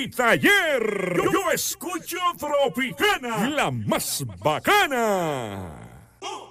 Mi taller. Yo escucho Tropicana, la más bacana.